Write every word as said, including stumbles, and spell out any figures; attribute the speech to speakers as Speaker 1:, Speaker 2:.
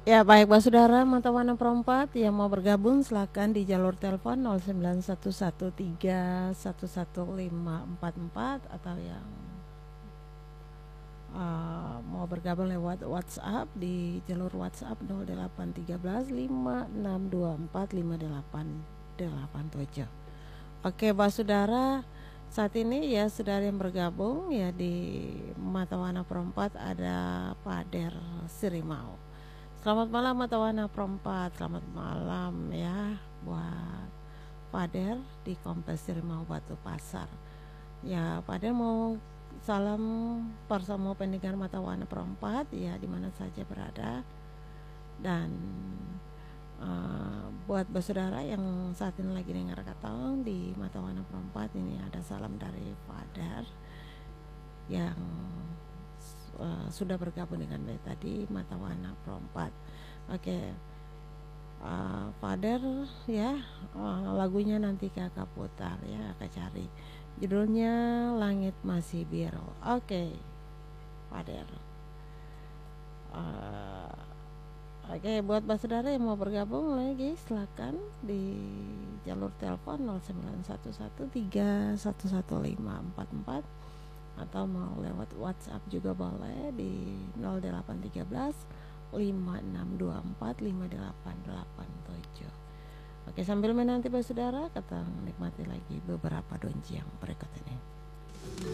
Speaker 1: Ya baik Pak Saudara, mata warna perempat yang mau bergabung silakan di jalur telepon nol sembilan satu satu tiga satu satu lima empat empat atau yang uh, mau bergabung lewat WhatsApp di jalur WhatsApp nol delapan tiga belas lima enam dua empat lima delapan delapan tujuh. Oke Pak Saudara, saat ini ya saudara yang bergabung ya di mata warna perempat ada Pak Der Sirimau. Selamat malam mata warna perempat, selamat malam ya buat Pader di Kompleks Rimau Batu Pasar. Ya Pader mau salam bersama pendengar mata warna perempat ya di mana saja berada. Dan uh, buat saudara yang saat ini lagi dengar kata di mata warna perempat, ini ada salam dari Pader yang Uh, sudah bergabung dengan saya tadi mata warna perempat. Oke, okay. uh, Father ya, uh, lagunya nanti kakak putar ya, kakak cari judulnya Langit Masih Biru. Oke, okay. Father. Uh, Oke, okay, buat saudara yang mau bergabung lagi silakan di jalur telepon nol sembilan satu satu tiga satu satu lima empat empat atau mau lewat WhatsApp juga boleh di nol delapan tiga belas lima enam dua empat lima delapan delapan tujuh. Oke, sambil menanti saudara, kita menikmati lagi beberapa donji yang berikut ini.